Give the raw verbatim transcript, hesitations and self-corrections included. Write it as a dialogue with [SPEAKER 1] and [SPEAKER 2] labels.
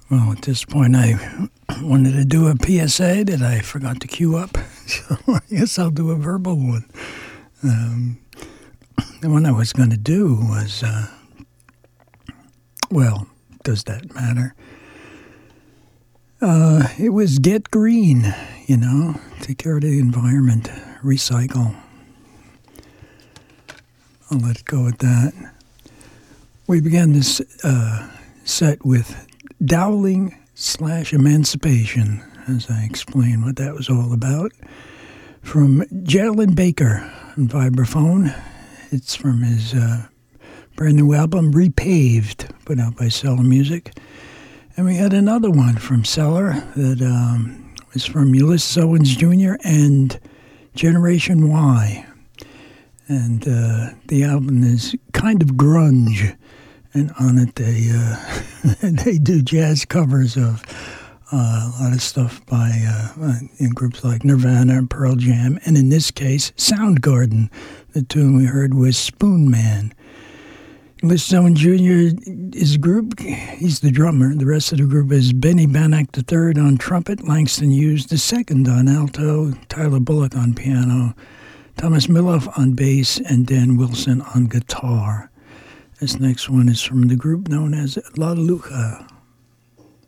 [SPEAKER 1] Well, at this point, I wanted to do a P S A that I forgot to queue up, so I guess I'll do a verbal one. Um, the one I was going to do was, uh, well, does that matter? Uh, it was get green, you know, take care of the environment, recycle. I'll let it go at that. We began this uh, set with Dowling slash Emancipation, as I explained what that was all about, from Jalen Baker on vibraphone. It's from his uh, brand new album, Repaved, put out by Cellar Music. And we had another one from Cellar that um, was from Ulysses Owens Junior and Generation Y. And uh, the album is kind of grunge. And on it, they uh, they do jazz covers of uh, a lot of stuff by uh, in groups like Nirvana and Pearl Jam, and in this case, Soundgarden. The tune we heard was Spoon Man. Ulysses Owens Junior is a group. He's the drummer. The rest of the group is Benny Bannack the third on trumpet, Langston Hughes the second on alto, Tyler Bullock on piano, Thomas Miloff on bass, and Dan Wilson on guitar. This next one is from the group known as La Lucha.